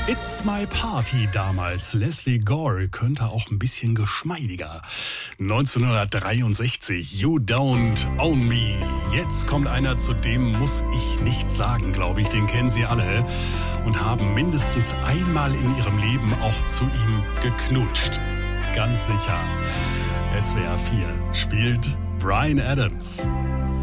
It's My Party damals. Leslie Gore könnte auch ein bisschen geschmeidiger. 1963, You Don't Own Me. Jetzt kommt einer, zu dem muss ich nichts sagen, glaube ich. Den kennen Sie alle und haben mindestens einmal in ihrem Leben auch zu ihm geknutscht. Ganz sicher. SWR 4 spielt Bryan Adams.